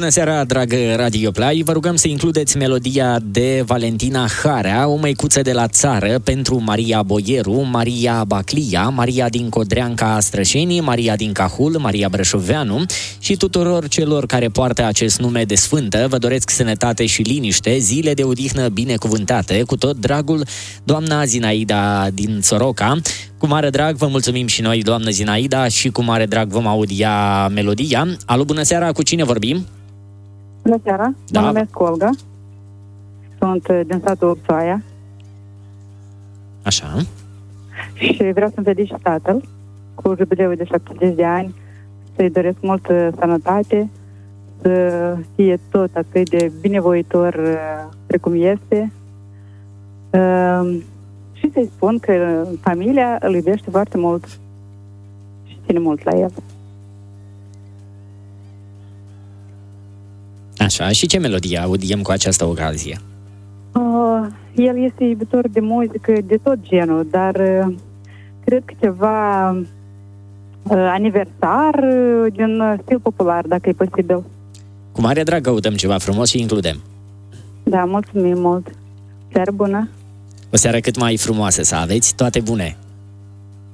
Bună seara, dragă Radio Play! Vă rugăm să includeți melodia de Valentina Harea, o măicuță de la țară, pentru Maria Boieru, Maria Baclia, Maria din Codreanca Strășenii, Maria din Cahul, Maria Brășoveanu și tuturor celor care poartă acest nume de sfântă. Vă doresc sănătate și liniște, zile de odihnă binecuvântate, cu tot dragul, doamna Zinaida din Soroca. Cu mare drag vă mulțumim și noi, doamnă Zinaida, și cu mare drag vom audia melodia. Alo, bună seara, cu cine vorbim? Bună seara, mă numesc Olga. Sunt din satul Opsoaia. Așa. Și vreau să-mi felicit tatăl cu jubileul de 70 de ani, să-i doresc multă sănătate, să fie tot atât de binevoitor precum este. Și să-i spun că familia îl iubește foarte mult și ține mult la el. Așa, și ce melodie audiem cu această ocazie? El este iubitor de muzică de tot genul, dar cred că ceva aniversar din stil popular, dacă e posibil. Cu mare drag căutăm ceva frumos și includem. Da, mulțumim mult. Seară bună! O seară cât mai frumoasă să aveți, toate bune!